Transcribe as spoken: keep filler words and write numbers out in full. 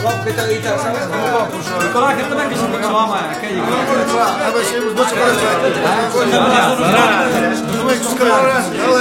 Nicolás, que tenés que se me acabamos, que digo. A ver si nos vamos a ver.